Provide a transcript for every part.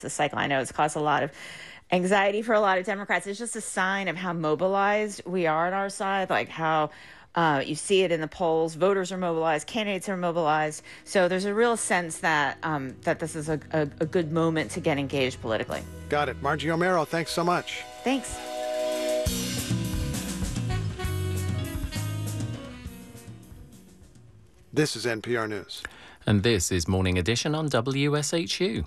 The cycle, I know it's caused a lot of anxiety for a lot of Democrats. It's just a sign of how mobilized we are on our side, like how you see it in the polls. Voters are mobilized, candidates are mobilized. So there's a real sense that that this is a good moment to get engaged politically. Got it. Margie O'Mara, thanks so much. Thanks. This is NPR News. And this is Morning Edition on WSHU.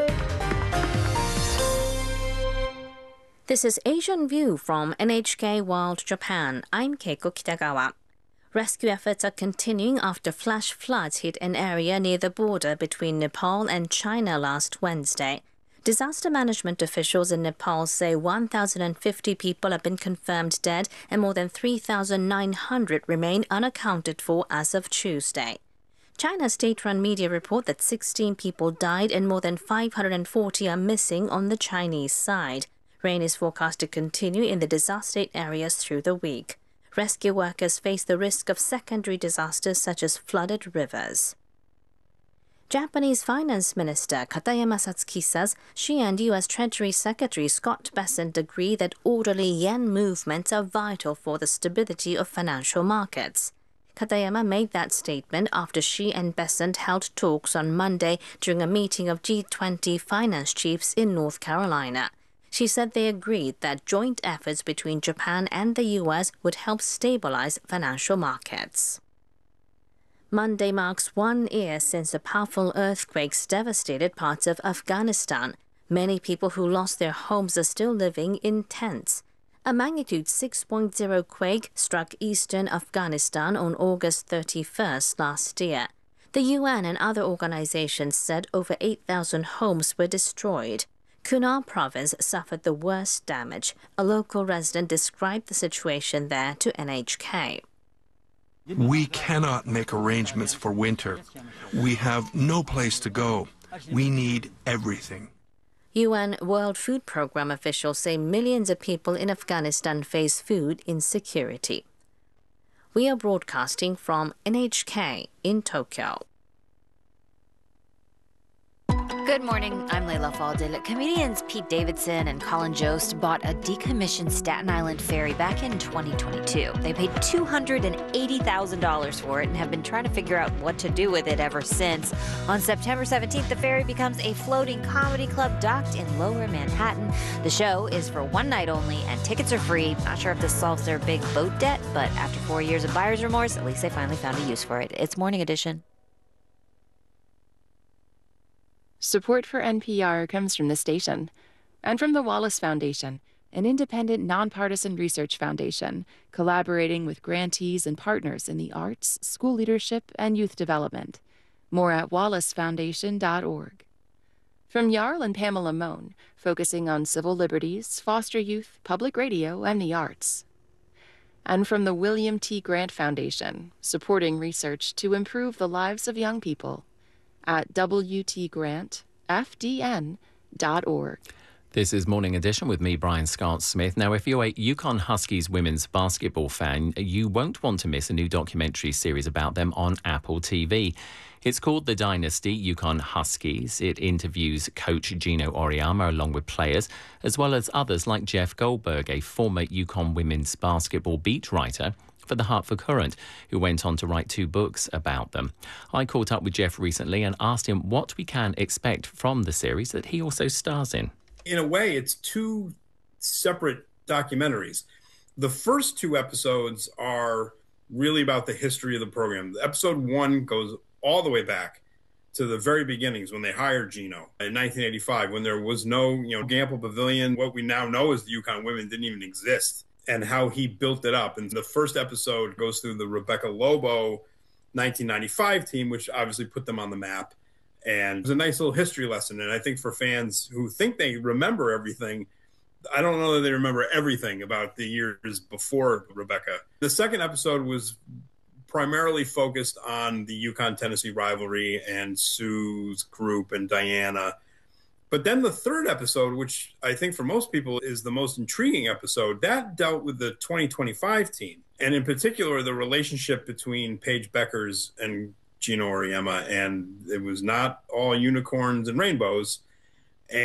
This is Asian View from NHK World Japan. I'm Keiko Kitagawa. Rescue efforts are continuing after flash floods hit an area near the border between Nepal and China last Wednesday. Disaster management officials in Nepal say 1,050 people have been confirmed dead and more than 3,900 remain unaccounted for as of Tuesday. China's state-run media report that 16 people died and more than 540 are missing on the Chinese side. Rain is forecast to continue in the disaster areas through the week. Rescue workers face the risk of secondary disasters such as flooded rivers. Japanese Finance Minister Katayama Satsuki says she and U.S. Treasury Secretary Scott Bessent agree that orderly yen movements are vital for the stability of financial markets. Katayama made that statement after she and Bessent held talks on Monday during a meeting of G20 finance chiefs in North Carolina. She said they agreed that joint efforts between Japan and the U.S. would help stabilize financial markets. Monday marks 1 year since the powerful earthquakes devastated parts of Afghanistan. Many people who lost their homes are still living in tents. A magnitude 6.0 quake struck eastern Afghanistan on August 31st last year. The UN and other organizations said over 8,000 homes were destroyed. Kunar province suffered the worst damage. A local resident described the situation there to NHK. We cannot make arrangements for winter. We have no place to go. We need everything. UN World Food Programme officials say millions of people in Afghanistan face food insecurity. We are broadcasting from NHK in Tokyo. Good morning, I'm Layla Faldil. Comedians Pete Davidson and Colin Jost bought a decommissioned Staten Island ferry back in 2022. They paid $280,000 for it and have been trying to figure out what to do with it ever since. On September 17th, the ferry becomes a floating comedy club docked in Lower Manhattan. The show is for one night only and tickets are free. Not sure if this solves their big boat debt, but after 4 years of buyer's remorse, at least they finally found a use for it. It's Morning Edition. Support for NPR comes from the station and from the Wallace Foundation, an independent, nonpartisan research foundation collaborating with grantees and partners in the arts, school leadership, and youth development. More at wallacefoundation.org. From Jarl and Pamela Mohn, focusing on civil liberties, foster youth, public radio, and the arts. And from the William T. Grant Foundation, supporting research to improve the lives of young people. At WTGrantFDN.org. This is Morning Edition with me, Brian Scott-Smith. Now, if you're a Yukon Huskies women's basketball fan, you won't want to miss a new documentary series about them on Apple TV. It's called The Dynasty, Yukon Huskies. It interviews coach Gino Auriemma along with players, as well as others like Jeff Goldberg, a former Yukon women's basketball beat writer for the Hartford Courant, who went on to write 2 books about them. I caught up with Jeff recently and asked him what we can expect from the series that he also stars in. In a way, it's 2 separate documentaries. The first 2 episodes are really about the history of the program. Episode 1 goes all the way back to the very beginnings when they hired Gino in 1985, when there was no, Gamble Pavilion. What we now know as the Yukon Women didn't even exist, and how he built it up. And the first episode goes through the Rebecca Lobo 1995 team, which obviously put them on the map. And it was a nice little history lesson. And I think for fans who think they remember everything, I don't know that they remember everything about the years before Rebecca. The second episode was primarily focused on the Yukon-Tennessee rivalry and Sue's group and Diana. But then the third episode, which I think for most people is the most intriguing episode, that dealt with the 2025 team. And in particular, the relationship between Paige Beckers and Gino Auriemma. And it was not all unicorns and rainbows.